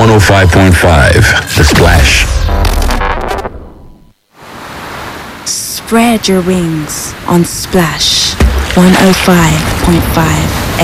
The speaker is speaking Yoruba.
105.5 The Splash. Spread your wings on Splash 105.5